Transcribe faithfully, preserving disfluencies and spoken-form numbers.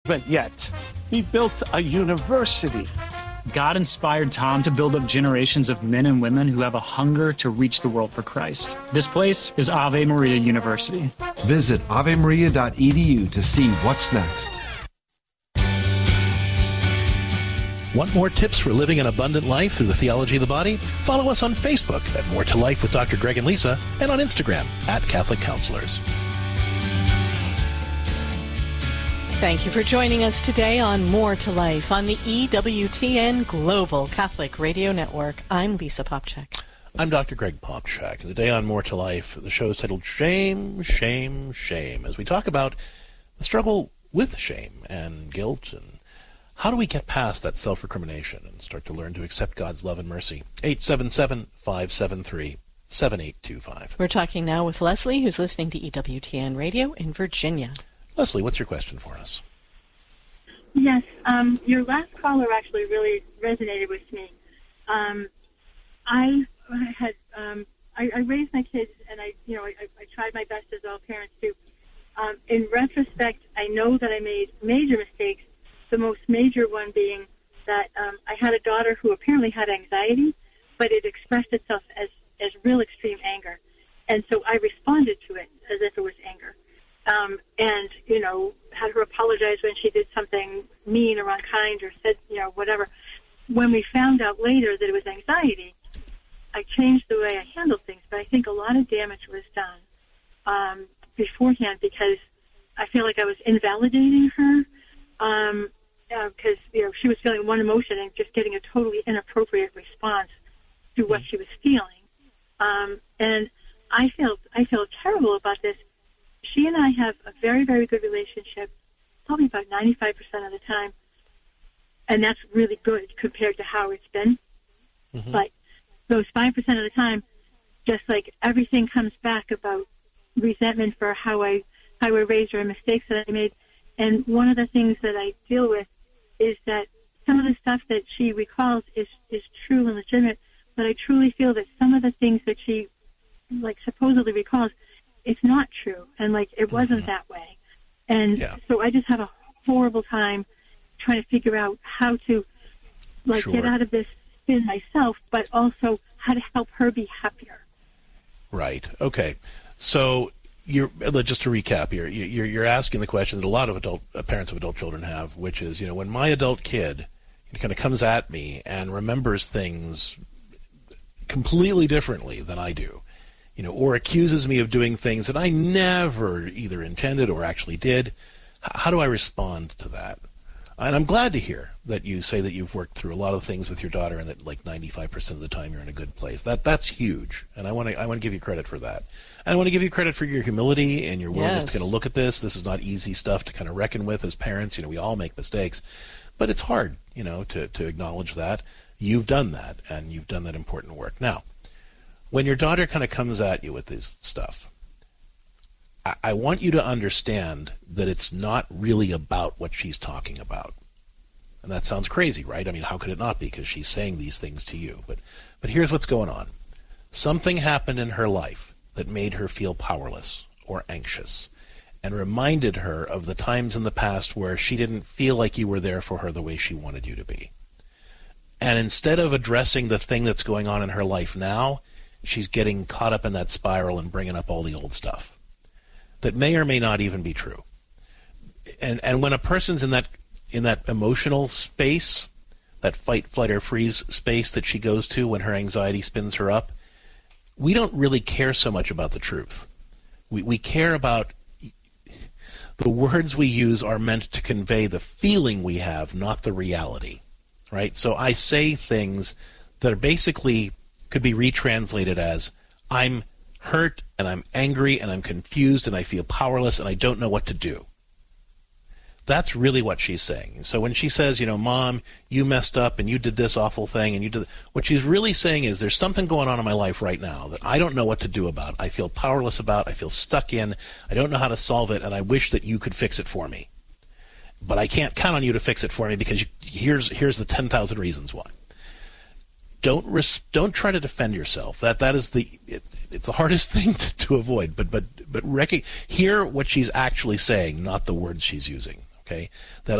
But yet, he built a university. God inspired Tom to build up generations of men and women who have a hunger to reach the world for Christ. This place is Ave Maria University. Visit ave maria dot e d u to see what's next. Want more tips for living an abundant life through the theology of the body? Follow us on Facebook at More to Life with Doctor Greg and Lisa, and on Instagram at Catholic Counselors. Thank you for joining us today on More to Life on the E W T N Global Catholic Radio Network. I'm Lisa Popchak. I'm Doctor Greg Popchak, and today on More to Life, the show is titled Shame, Shame, Shame, as we talk about the struggle with shame and guilt, and how do we get past that self-recrimination and start to learn to accept God's love and mercy. eight seven seven, five seven three, seven eight two five. We're talking now with Leslie, who's listening to E W T N Radio in Virginia. Leslie, what's your question for us? Yes, um, your last caller actually really resonated with me. Um, I had um, I, I raised my kids, and I, you know, I, I tried my best as all parents do. Um, in retrospect, I know that I made major mistakes. The most major one being that um, I had a daughter who apparently had anxiety, but it expressed itself as as real extreme anger, and so I responded to it as if it was anger. Um, and, you know, had her apologize when she did something mean or unkind or said, you know, whatever. When we found out later that it was anxiety, I changed the way I handled things. But I think a lot of damage was done um, beforehand because I feel like I was invalidating her um, uh, because, you know, she was feeling one emotion and just getting a totally inappropriate response to what she was feeling. Um, and I felt I felt terrible about this. She and I have a very, very good relationship, probably about ninety-five percent of the time, and that's really good compared to how it's been. Mm-hmm. But those five percent of the time, just like everything comes back about resentment for how I how I raised her and mistakes that I made. And one of the things that I deal with is that some of the stuff that she recalls is, is true and legitimate, but I truly feel that some of the things that she, like, supposedly recalls, it's not true, and, like, it wasn't mm-hmm. that way. And yeah. so I just have a horrible time trying to figure out how to, like, sure. get out of this spin myself, but also how to help her be happier. Right. Okay. So you're, just to recap here, you're, you're asking the question that a lot of adult uh, parents of adult children have, which is, you know, when my adult kid kind of comes at me and remembers things completely differently than I do, you know, or accuses me of doing things that I never either intended or actually did, how do I respond to that? And I'm glad to hear that you say that you've worked through a lot of things with your daughter and that like ninety-five percent of the time you're in a good place. That That's huge, and I want to I want to give you credit for that. And I want to give you credit for your humility and your willingness yes. to kind of look at this. This is not easy stuff to kind of reckon with as parents. You know, we all make mistakes, but it's hard, you know, to, to acknowledge that. You've done that, and you've done that important work. Now, when your daughter kind of comes at you with this stuff, I, I want you to understand that it's not really about what she's talking about. And that sounds crazy, right? I mean, how could it not be? Because she's saying these things to you. But, but here's what's going on. Something happened in her life that made her feel powerless or anxious and reminded her of the times in the past where she didn't feel like you were there for her the way she wanted you to be. And instead of addressing the thing that's going on in her life now, she's getting caught up in that spiral and bringing up all the old stuff that may or may not even be true. And and when a person's in that in that emotional space, that fight, flight, or freeze space that she goes to when her anxiety spins her up, we don't really care so much about the truth. We we care about the words we use are meant to convey the feeling we have, not the reality, right? So I say things that are basically could be retranslated as, I'm hurt and I'm angry and I'm confused and I feel powerless and I don't know what to do. That's really what she's saying. So when she says, you know, Mom, you messed up and you did this awful thing and you did, what she's really saying is there's something going on in my life right now that I don't know what to do about. I feel powerless about. I feel stuck in. I don't know how to solve it, and I wish that you could fix it for me. But I can't count on you to fix it for me because you, here's here's the ten thousand reasons why. Don't res- don't try to defend yourself. That that is the it, it's the hardest thing to, to avoid. But but but rec- hear what she's actually saying, not the words she's using. Okay, that